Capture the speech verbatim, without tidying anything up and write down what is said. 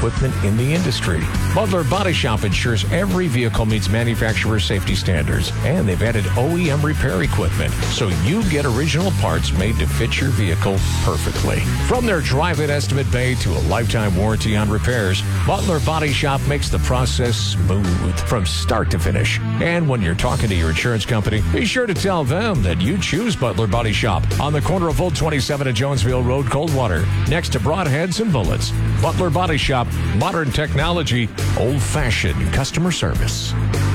equipment in the industry. Butler Body Shop ensures every vehicle meets manufacturer safety standards, and they've added O E M repair equipment, so you get original parts made to fit your vehicle perfectly. From their drive-in estimate bay to a lifetime warranty on repairs, Butler Body Shop makes the process smooth from start to finish. And when you're talking to your insurance company, be sure to tell them that you choose Butler Body Shop on the corner of Old twenty-seven and Jonesville Road, Coldwater, next to Broadheads and Bullets. Butler Body Shop, modern technology, old-fashioned customer service.